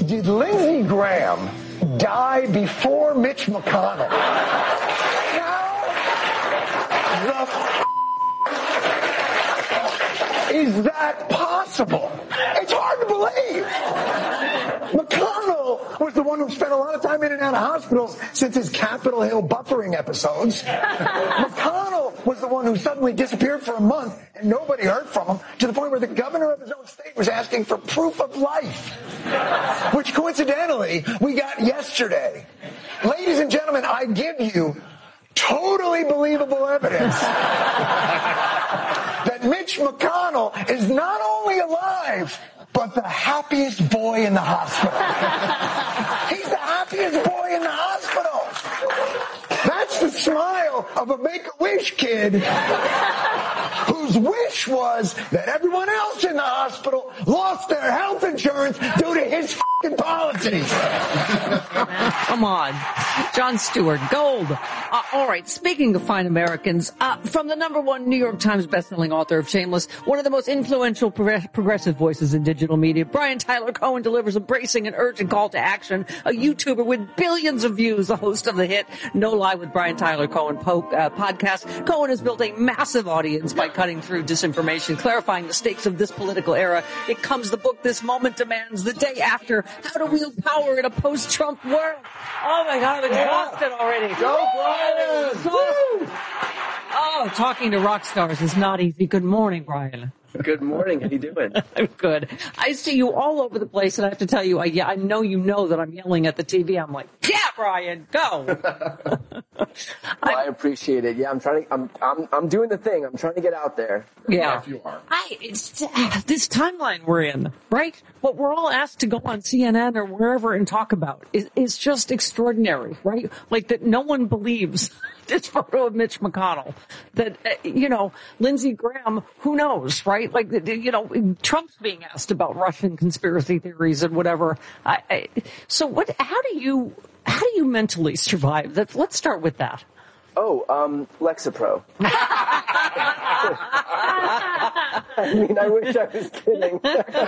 did Lindsey Graham die before Mitch McConnell? How the is that possible? It's hard to believe. McConnell was the one who spent a lot of time in and out of hospitals since his Capitol Hill buffering episodes. McConnell was the one who suddenly disappeared for a month and nobody heard from him, to the point where the governor of his own state was asking for proof of life, which coincidentally we got yesterday. Ladies and gentlemen, I give you totally believable evidence that Mitch McConnell is not only alive, but the happiest boy in the hospital. He's the happiest boy in the hospital. That's the smile of a Make-A-Wish kid whose wish was that everyone else in the hospital lost their health insurance due to his f***ing policies. Come on. Jon Stewart, gold. All right, speaking of fine Americans, from the #1 New York Times bestselling author of Shameless, one of the most influential progressive voices in digital media, Brian Tyler Cohen delivers a bracing and urgent call to action. A YouTuber with billions of views, the host of the hit No Lie with Brian Tyler Cohen podcast. Cohen has built a massive audience by cutting through disinformation, clarifying the stakes of this political era. It comes the book This Moment Demands, The Day After, How to Wield Power in a Post-Trump World. Oh my God, I'm exhausted already. Go, Brian! Oh, talking to rock stars is not easy. Good morning, Brian. Good morning. How you doing? I'm good. I see you all over the place, and I have to tell you, I know you know that I'm yelling at the TV. I'm like, yeah, Brian, go. Well, I appreciate it. Yeah, I'm doing the thing. I'm trying to get out there. Yeah. If you are. It's this timeline we're in, right? What we're all asked to go on CNN or wherever and talk about is just extraordinary, right? Like that no one believes this photo of Mitch McConnell, that, Lindsey Graham, who knows, right? Like, Trump's being asked about Russian conspiracy theories and whatever. How do you mentally survive? Let's start with that. Oh, Lexapro. I mean, I wish I was kidding.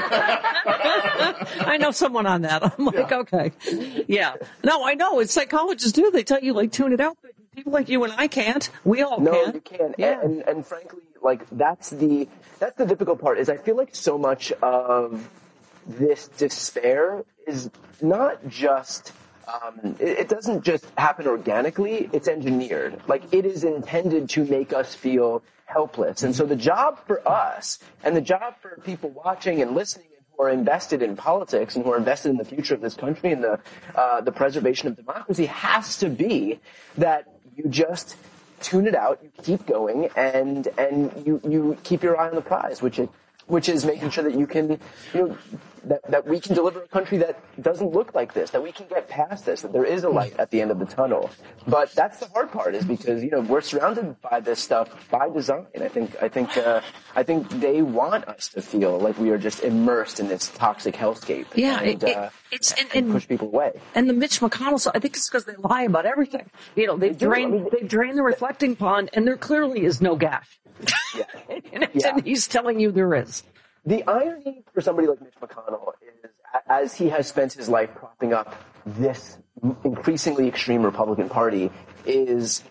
I know someone on that. I'm like, okay. Yeah. No, I know. It's psychologists do. They tell you, like, tune it out. But people like you and I can't. We all No, can't. you can't. Yeah. And frankly, like, that's the difficult part, is I feel like so much of this despair is not just it doesn't just happen organically, it's engineered. Like, it is intended to make us feel helpless. And so the job for us, and the job for people watching and listening and who are invested in politics and who are invested in the future of this country and the preservation of democracy, has to be that you just tune it out, you keep going, and you keep your eye on the prize, which is making sure that you can, that we can deliver a country that doesn't look like this, that we can get past this, that there is a light at the end of the tunnel. But that's the hard part, is because, we're surrounded by this stuff by design. I think they want us to feel like we are just immersed in this toxic hellscape. Yeah, and push people away. And the Mitch McConnell, I think it's because they lie about everything. They drain the reflecting pond, and there clearly is no gash. Yeah. And he's telling you there is. The irony for somebody like Mitch McConnell is, as he has spent his life propping up this increasingly extreme Republican Party, is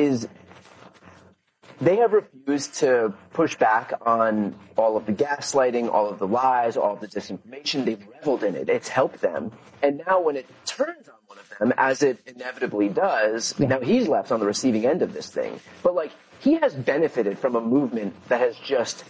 they have refused to push back on all of the gaslighting, all of the lies, all of the disinformation. They've reveled in it. It's helped them. And now when it turns on one of them, as it inevitably does, now he's left on the receiving end of this thing. But, like, he has benefited from a movement that has just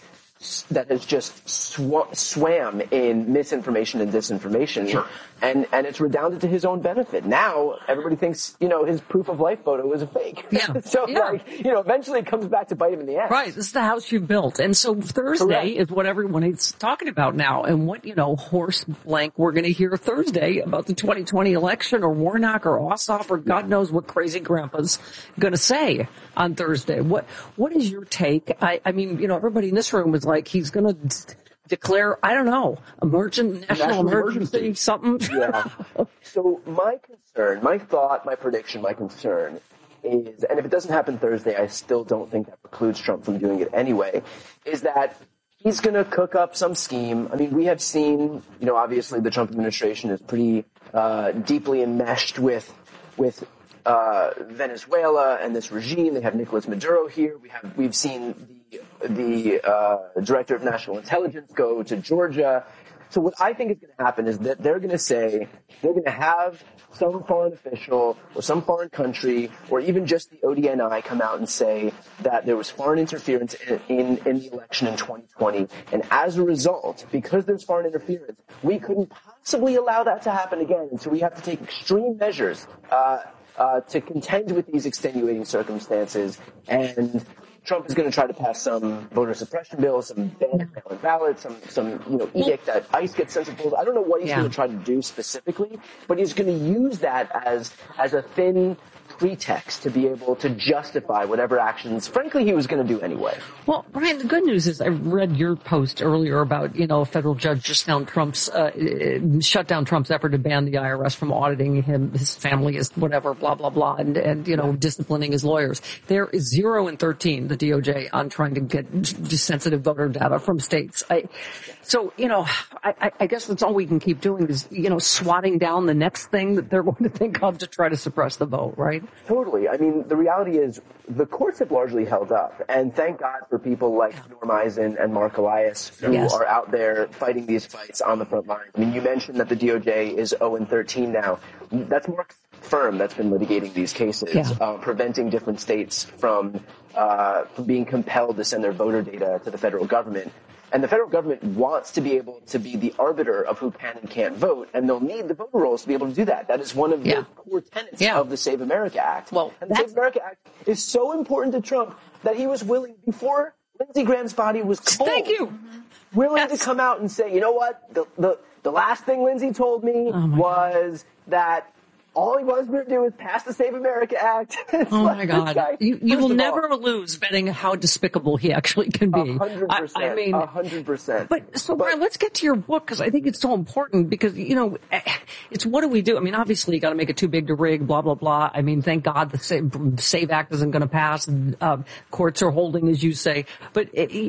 swam in misinformation and disinformation. Sure. And it's redounded to his own benefit. Now everybody thinks, his proof of life photo is a fake. Yeah. So, eventually it comes back to bite him in the ass. Right. This is the house you built. And so Thursday is what everyone is talking about now. And what, horse blank we're going to hear Thursday about the 2020 election, or Warnock or Ossoff, or God knows what crazy grandpa's going to say on Thursday. What is your take? I mean, everybody in this room is like, he's going to declare, I don't know, national emergency, something. Yeah. So my concern, my thought, my prediction, my concern is, and if it doesn't happen Thursday, I still don't think that precludes Trump from doing it anyway, is that he's going to cook up some scheme. I mean, we have seen, obviously the Trump administration is pretty deeply enmeshed with Venezuela and this regime. They have Nicolas Maduro here. We've seen the director of national intelligence go to Georgia. So what I think is going to happen is that they're going to have some foreign official or some foreign country or even just the ODNI come out and say that there was foreign interference in the election in 2020. And as a result, because there's foreign interference, we couldn't possibly allow that to happen again. And so we have to take extreme measures to contend with these extenuating circumstances. And Trump is going to try to pass some voter suppression bill, some ban of mail-in ballots, some edict that ICE gets sent to polls. I don't know what he's going to try to do specifically, but he's going to use that as a thin pretext to be able to justify whatever actions, frankly, he was going to do anyway. Well, Brian, the good news is I read your post earlier about, a federal judge just found shut down Trump's effort to ban the IRS from auditing him, his family, his whatever, blah, blah, blah, and disciplining his lawyers. There is 0 and 13, the DOJ, on trying to get sensitive voter data from states. I guess that's all we can keep doing is, swatting down the next thing that they're going to think of to try to suppress the vote, right? Totally. I mean, the reality is the courts have largely held up, and thank God for people like Norm Eisen and Mark Elias who are out there fighting these fights on the front line. I mean, you mentioned that the DOJ is 0 and 13 now. That's Mark's firm that's been litigating these cases, preventing different states from being compelled to send their voter data to the federal government. And the federal government wants to be able to be the arbiter of who can and can't vote, and they'll need the voter rolls to be able to do that. That is one of the core tenets of the Save America Act. Well, and the Save America Act is so important to Trump that he was willing, before Lindsey Graham's body was cold, willing to come out and say, you know what, the last thing Lindsey told me was that all he wants me to do is pass the Save America Act. My God. You will never lose betting how despicable he actually can be. 100%. I mean, 100%. But Brian, let's get to your book because I think it's so important because, it's what do we do? I mean, obviously you got to make it too big to rig, blah, blah, blah. I mean, thank God the Save Act isn't going to pass. Courts are holding, as you say. But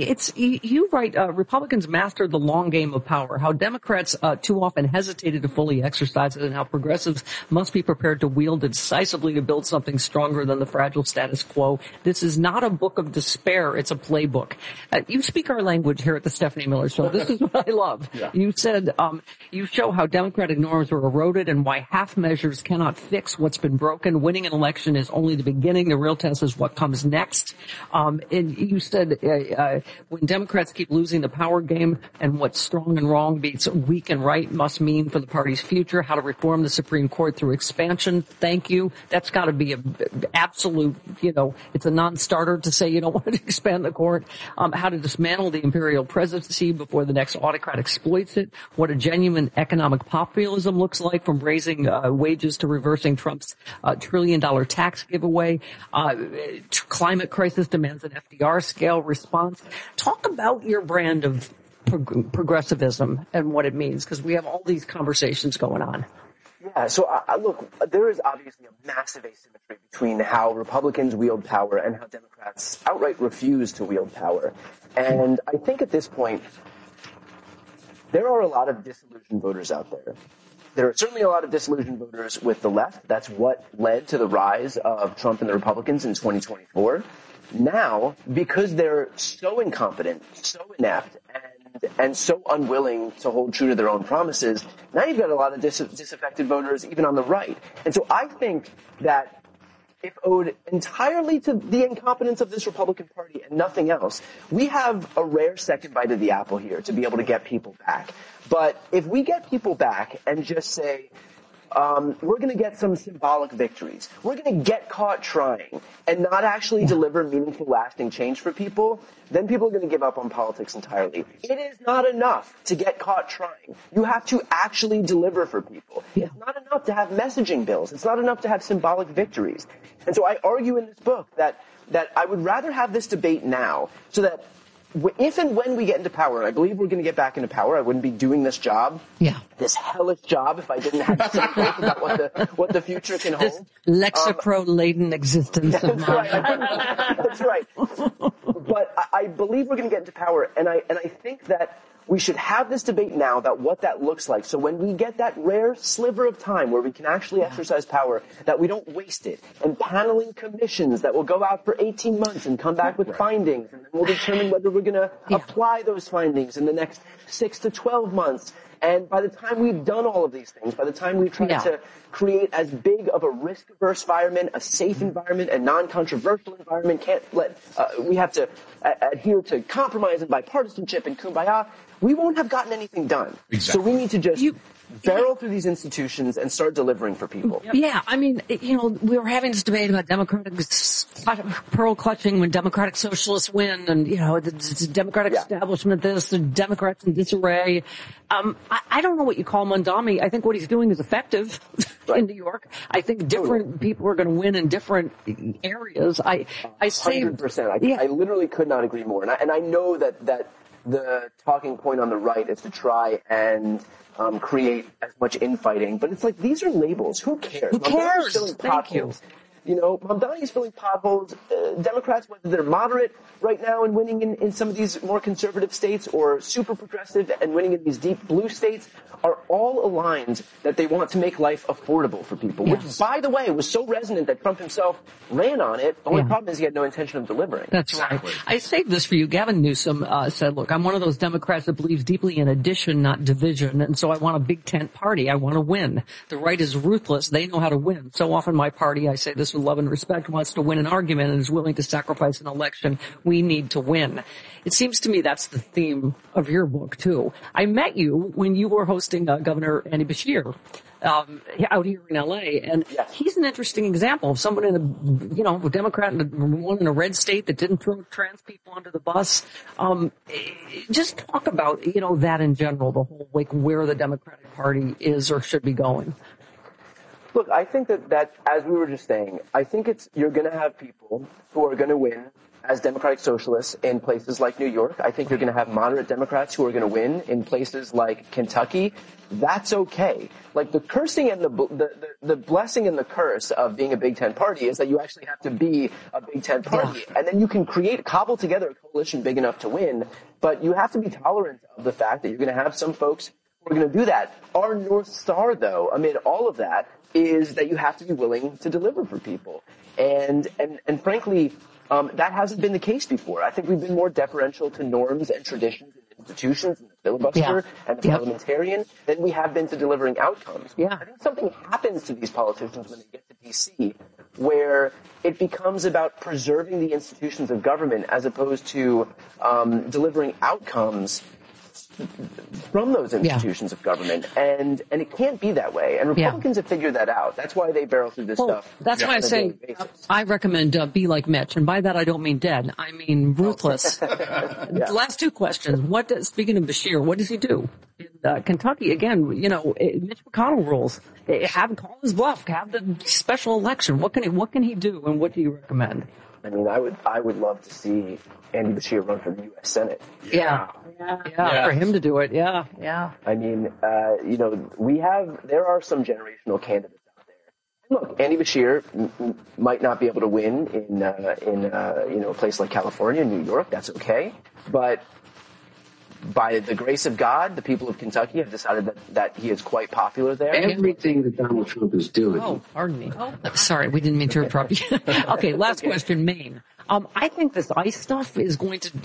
you write, Republicans mastered the long game of power, how Democrats too often hesitated to fully exercise it and how progressives must be prepared to wield it decisively to build something stronger than the fragile status quo. This is not a book of despair. It's a playbook. You speak our language here at the Stephanie Miller Show. This is what I love. Yeah. You said, you show how democratic norms were eroded and why half measures cannot fix what's been broken. Winning an election is only the beginning. The real test is what comes next. And you said, when Democrats keep losing the power game and what strong and wrong beats weak and right must mean for the party's future, how to reform the Supreme Court through expansion. Thank you. That's got to be an absolute, it's a non-starter to say you don't want to expand the court. How to dismantle the imperial presidency before the next autocrat exploits it. What a genuine economic populism looks like, from raising wages to reversing Trump's $1 trillion tax giveaway. Climate crisis demands an FDR scale response. Talk about your brand of progressivism and what it means, because we have all these conversations going on. Yeah, so look, there is obviously a massive asymmetry between how Republicans wield power and how Democrats outright refuse to wield power. And I think at this point, there are a lot of disillusioned voters out there. There are certainly a lot of disillusioned voters with the left. That's what led to the rise of Trump and the Republicans in 2024. Now, because they're so incompetent, so inept, and so unwilling to hold true to their own promises, now you've got a lot of disaffected voters even on the right. And so I think that if owed entirely to the incompetence of this Republican Party and nothing else, we have a rare second bite of the apple here to be able to get people back. But if we get people back and just say, we're going to get some symbolic victories, we're going to get caught trying and not actually deliver meaningful, lasting change for people, then people are going to give up on politics entirely. It is not enough to get caught trying. You have to actually deliver for people. Yeah. It's not enough to have messaging bills. It's not enough to have symbolic victories. And so I argue in this book that I would rather have this debate now so that if and when we get into power, and I believe we're going to get back into power, I wouldn't be doing this job, this hellish job, if I didn't have some faith about what the future can hold. This Lexapro-laden existence of mine. That's right. But I believe we're going to get into power, and I think that we should have this debate now about what that looks like. So when we get that rare sliver of time where we can actually exercise power, that we don't waste it. And paneling commissions that will go out for 18 months and come back with findings. And then we'll determine whether we're going to apply those findings in the next 6 to 12 months. And by the time we've done all of these things, by the time we've tried to create as big of a risk-averse environment, a safe environment, a non-controversial environment, we have to adhere to compromise and bipartisanship and kumbaya, we won't have gotten anything done. Exactly. So we need to just barrel through these institutions and start delivering for people. Yeah, I mean, we were having this debate about democratic pearl clutching when democratic socialists win, and the democratic establishment this, the Democrats in disarray. I don't know what you call Mondami. I think what he's doing is effective in New York. I think different people are going to win in different areas. I say 100%. I literally could not agree more. And I know that the talking point on the right is to try and create as much infighting, but it's like, these are labels. Who cares? Who cares? Thank you. Mamdani's filling potholes. Democrats, whether they're moderate right now and winning in some of these more conservative states or super progressive and winning in these deep blue states, are all aligned that they want to make life affordable for people, which, by the way, was so resonant that Trump himself ran on it. The only problem is he had no intention of delivering. That's right. I saved this for you. Gavin Newsom said, look, I'm one of those Democrats that believes deeply in addition, not division, and so I want a big tent party. I want to win. The right is ruthless. They know how to win. So often my party, I say this with love and respect, wants to win an argument and is willing to sacrifice an election. We need to win. It seems to me that's the theme of your book, too. I met you when you were hosting Governor Andy Beshear out here in L.A., and he's an interesting example of someone in a Democrat, one in a red state that didn't throw trans people under the bus. Just talk about, that in general, the whole, where the Democratic Party is or should be going. Look, I think that as we were just saying, I think you're going to have people who are going to win as democratic socialists in places like New York. I think you're going to have moderate Democrats who are going to win in places like Kentucky. That's okay. Like, the cursing and the blessing and the curse of being a Big Ten party is that you actually have to be a Big Ten party. And then you can cobble together a coalition big enough to win, but you have to be tolerant of the fact that you're going to have some folks who are going to do that. Our North Star, though, amid all of that, is that you have to be willing to deliver for people. And frankly, that hasn't been the case before. I think we've been more deferential to norms and traditions and institutions and the filibuster and the parliamentarian than we have been to delivering outcomes. I think something happens to these politicians when they get to D.C. where it becomes about preserving the institutions of government as opposed to delivering outcomes from those institutions of government, and it can't be that way. And Republicans have figured that out. That's why they barrel through this stuff. That's why I say I recommend be like Mitch, and by that I don't mean dead. I mean ruthless. The last two questions. Speaking of Beshear, what does he do in Kentucky? Again, Mitch McConnell rules. Call his bluff. Have the special election. What can he do, and what do you recommend? I mean, I would love to see Andy Beshear run for the U.S. Senate. For him to do it. I mean, there are some generational candidates out there. And look, Andy Beshear might not be able to win in a place like California, New York. That's okay. But by the grace of God, the people of Kentucky have decided that he is quite popular there. Everything that Donald Trump is doing. Oh, pardon me. Sorry, we didn't mean to interrupt you. Okay, last question, Maine. I think this ICE stuff is going to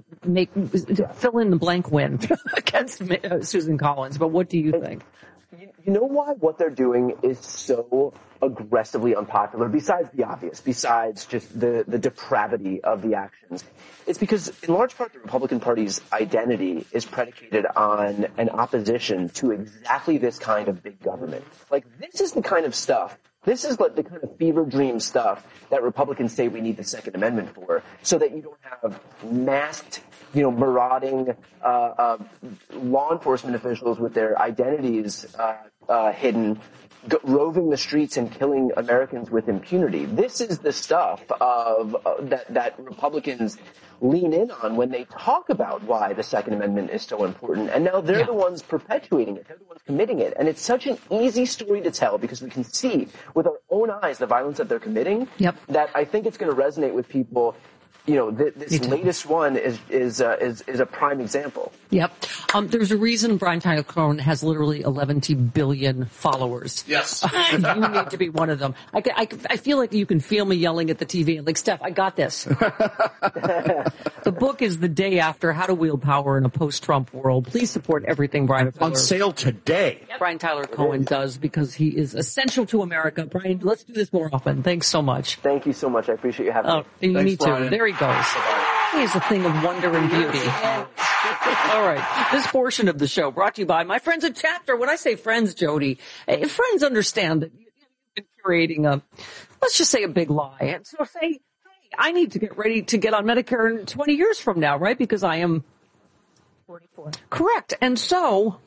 fill in the blank win against Susan Collins, but what do you think? You know why what they're doing is so aggressively unpopular, besides the obvious, besides just the depravity of the actions? It's because, in large part, the Republican Party's identity is predicated on an opposition to exactly this kind of big government. Like, this is the kind of stuff, this is like the kind of fever dream stuff that Republicans say we need the Second Amendment for, so that you don't have masked marauding law enforcement officials with their identities hidden, roving the streets and killing Americans with impunity. This is the stuff that Republicans lean in on when they talk about why the Second Amendment is so important. And now they're the ones perpetuating it. They're the ones committing it. And it's such an easy story to tell because we can see with our own eyes the violence that they're committing that I think it's going to resonate with people. This latest one is a prime example. Yep. There's a reason Brian Tyler Cohen has literally 11 billion followers. Yes. You need to be one of them. I feel like you can feel me yelling at the TV and like, Steph, I got this. The book is The Day After, How to Wield Power in a Post-Trump World. Please support everything Brian Tyler. On sale today. Brian Tyler Cohen does because he is essential to America. Brian, let's do this more often. Thanks so much. Thank you so much. I appreciate you having me. You Thanks, need to. Brian. There he goes. He's a thing of wonder and beauty. All right. This portion of the show brought to you by my friends at Chapter. When I say friends, Jody, friends understand that you've been creating let's just say a big lie. And so say, hey, I need to get ready to get on Medicare in 20 years from now, right? Because I am 44. Correct. And so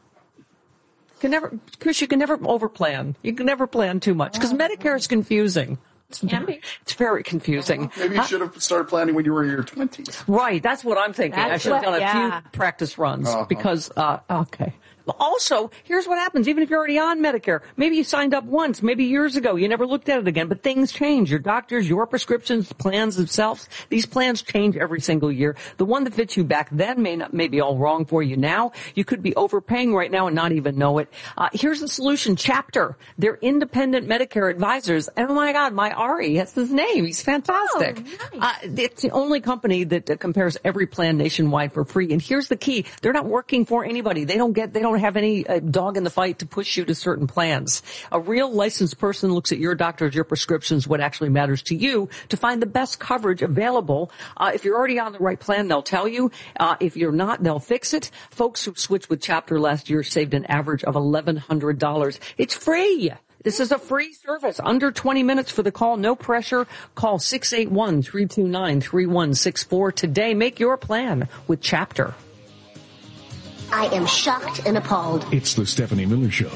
Chris, you can never overplan. You can never plan too much because Medicare is confusing. It's very confusing. Maybe you should have started planning when you were in your 20s. Right, that's what I'm thinking. I should have done a few practice runs because, okay. Also, here's what happens. Even if you're already on Medicare, maybe you signed up once, maybe years ago, you never looked at it again, but things change. Your doctors, your prescriptions, plans themselves, these plans change every single year. The one that fits you back then may be all wrong for you now. You could be overpaying right now and not even know it. Here's the solution. Chapter. They're independent Medicare advisors. And oh my God, my Ari, that's his name. He's fantastic. Oh, nice. It's the only company that compares every plan nationwide for free. And here's the key. They're not working for anybody. They don't have any dog in the fight to push you to certain plans. A real licensed person looks at your doctors, your prescriptions, what actually matters to you to find the best coverage available. If you're already on the right plan, they'll tell you. If you're not, they'll fix it. Folks who switched with Chapter last year saved an average of $1,100. It's free. This is a free service. Under 20 minutes for the call. No pressure. Call 681-329-3164 today. Make your plan with Chapter. I am shocked and appalled. It's the Stephanie Miller Show.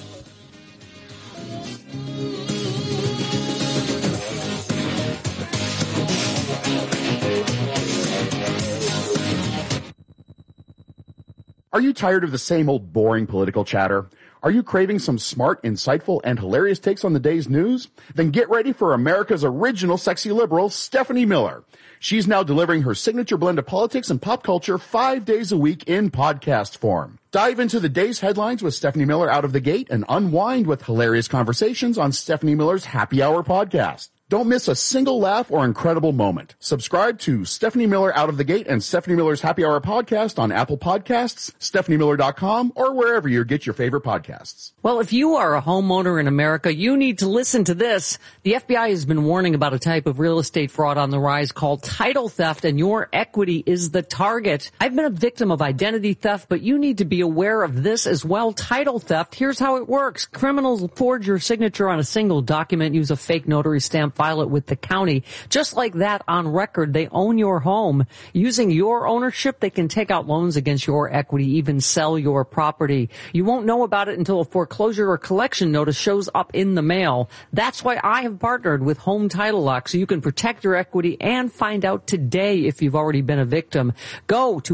Are you tired of the same old boring political chatter? Are you craving some smart, insightful, and hilarious takes on the day's news? Then get ready for America's original sexy liberal, Stephanie Miller. She's now delivering her signature blend of politics and pop culture 5 days a week in podcast form. Dive into the day's headlines with Stephanie Miller out of the gate and unwind with hilarious conversations on Stephanie Miller's Happy Hour podcast. Don't miss a single laugh or incredible moment. Subscribe to Stephanie Miller Out of the Gate and Stephanie Miller's Happy Hour podcast on Apple Podcasts, StephanieMiller.com, or wherever you get your favorite podcasts. Well, if you are a homeowner in America, you need to listen to this. The FBI has been warning about a type of real estate fraud on the rise called title theft, and your equity is the target. I've been a victim of identity theft, but you need to be aware of this as well. Title theft, here's how it works. Criminals forge your signature on a single document, use a fake notary stamp, file it with the county. Just like that, on record, they own your home. Using your ownership, they can take out loans against your equity, even sell your property. You won't know about it until a foreclosure or collection notice shows up in the mail. That's why I have partnered with Home Title Lock, so you can protect your equity and find out today if you've already been a victim. Go to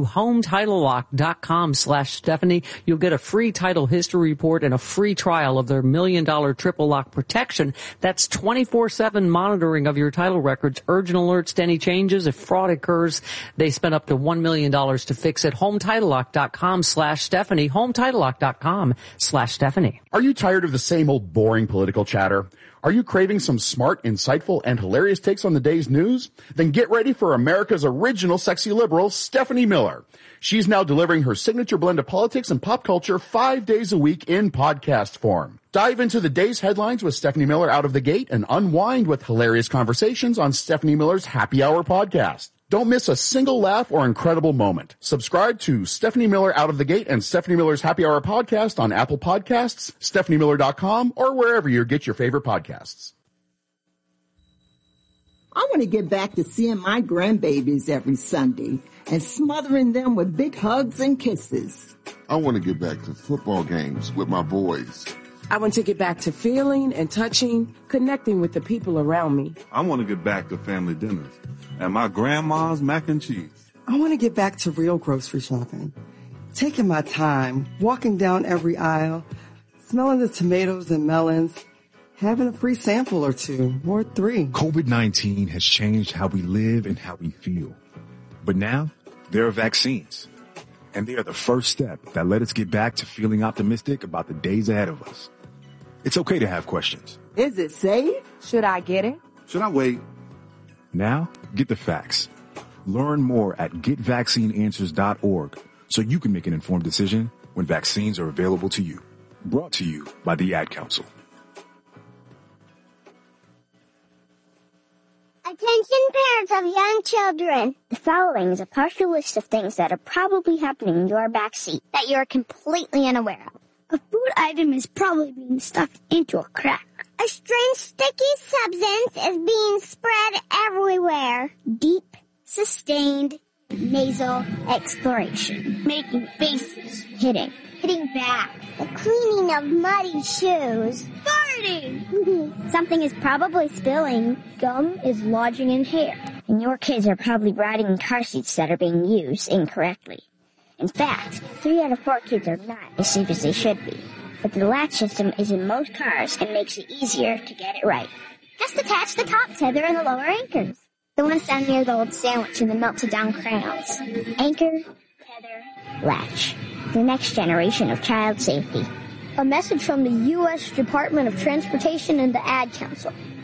HomeTitleLock.com/Stephanie. You'll get a free title history report and a free trial of their $1 million triple lock protection. That's 24/7 monitoring of your title records, urgent alerts to any changes. If fraud occurs, they spend up to $1 million to fix it. HomeTitleLock.com/Stephanie. HomeTitleLock.com/Stephanie. Are you tired of the same old boring political chatter? Are you craving some smart, insightful, and hilarious takes on the day's news? Then get ready for America's original sexy liberal, Stephanie Miller. She's now delivering her signature blend of politics and pop culture 5 days a week in podcast form. Dive into the day's headlines with Stephanie Miller out of the gate and unwind with hilarious conversations on Stephanie Miller's Happy Hour podcast. Don't miss a single laugh or incredible moment. Subscribe to Stephanie Miller Out of the Gate and Stephanie Miller's Happy Hour podcast on Apple Podcasts, StephanieMiller.com, or wherever you get your favorite podcasts. I want to get back to seeing my grandbabies every Sunday and smothering them with big hugs and kisses. I want to get back to football games with my boys. I want to get back to feeling and touching, connecting with the people around me. I want to get back to family dinners and my grandma's mac and cheese. I want to get back to real grocery shopping, taking my time, walking down every aisle, smelling the tomatoes and melons, having a free sample or two, or 3. COVID-19 has changed how we live and how we feel. But now, there are vaccines. And they are the first step that let us get back to feeling optimistic about the days ahead of us. It's okay to have questions. Is it safe? Should I get it? Should I wait? Now, get the facts. Learn more at getvaccineanswers.org so you can make an informed decision when vaccines are available to you. Brought to you by the Ad Council. Attention parents of young children. The following is a partial list of things that are probably happening in your backseat that you're completely unaware of. A food item is probably being stuffed into a crack. A strange sticky substance is being spread everywhere. Deep, sustained, nasal exploration. Making faces. Hitting back. The cleaning of muddy shoes. Farting! Something is probably spilling. Gum is lodging in hair. And your kids are probably riding in car seats that are being used incorrectly. In fact, 3 out of 4 kids are not as safe as they should be. But the latch system is in most cars and makes it easier to get it right. Just attach the top tether and the lower anchors. The ones down near the old sandwich and the melted down crayons. Anchor, tether, latch. The next generation of child safety. A message from the U.S. Department of Transportation and the Ad Council.